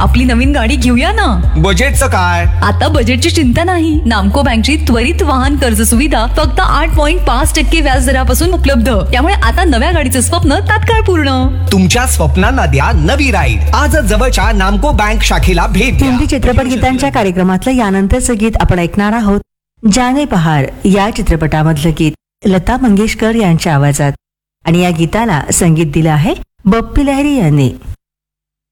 आपली नवीन गाडी घेऊया ना. बजेटचं काय? आता बजेटची चिंता नाही. नामको बँकची त्वरित वाहन कर्ज सुविधा फक्त 8.5% व्याज दरापासून उपलब्ध. त्यामुळे आता नव्या गाडीचं स्वप्न तात्काळ पूर्ण. तुमच्या स्वप्नांना द्या नवी राईड. आजच जवळच्या नामको बँक शाखेला भेट द्या. हिंदी चित्रपट गीतांच्या कार्यक्रमातलं यानंतरचं गीत आपण ऐकणार आहोत. जाने बहार या चित्रपटामधलं गीत लता मंगेशकर यांच्या आवाजात, आणि या गीताला संगीत दिलं आहे बप्पी लहिरी यांनी.